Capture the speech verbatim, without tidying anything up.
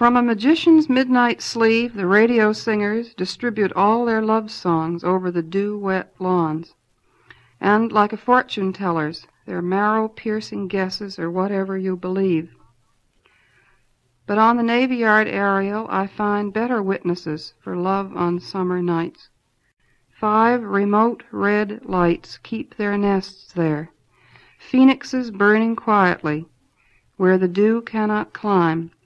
From a magician's midnight sleeve, the radio singers distribute all their love songs over the dew-wet lawns. And, like a fortune-teller's, their marrow-piercing guesses are whatever you believe. But on the Navy Yard aerial I find better witnesses for love on summer nights. Five remote red lights keep their nests there, phoenixes burning quietly, where the dew cannot climb,